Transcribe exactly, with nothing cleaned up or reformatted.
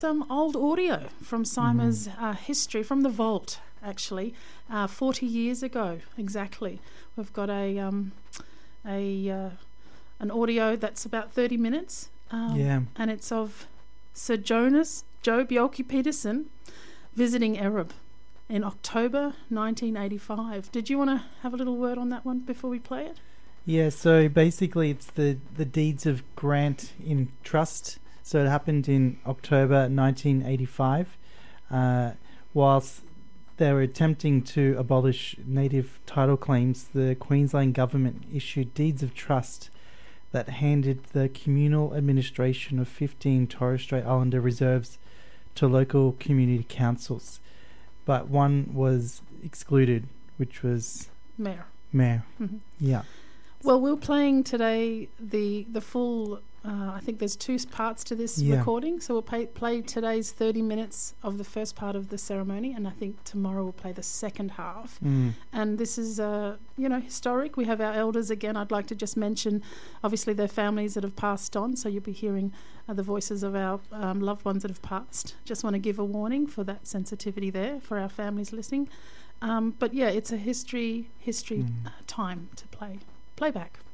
some old audio from Saima's mm. uh, history, from the vault, actually, uh, forty years ago, exactly. We've got a um, a uh, an audio that's about thirty minutes, um, yeah. and it's of Sir Jonas Joe Bjelke-Petersen visiting Ereb in October nineteen eighty-five. Did you want to have a little word on that one before we play it? Yeah, so basically it's the, the deeds of grant in trust. So it happened in October nineteen eighty-five. Uh, whilst they were attempting to abolish native title claims, the Queensland government issued deeds of trust that handed the communal administration of fifteen Torres Strait Islander reserves to local community councils. But one was excluded, which was Mayor. Mayor. Mm-hmm. Yeah. Well, we're playing today the the full, uh, I think there's two parts to this yeah. recording. So we'll play, play today's thirty minutes of the first part of the ceremony, and I think tomorrow we'll play the second half. Mm. And this is, uh, you know, historic. We have our elders again. I'd like to just mention, obviously, their families that have passed on. So you'll be hearing uh, the voices of our um, loved ones that have passed. Just want to give a warning for that sensitivity there for our families listening. Um, but yeah, it's a history history mm. uh, time to play. Playback.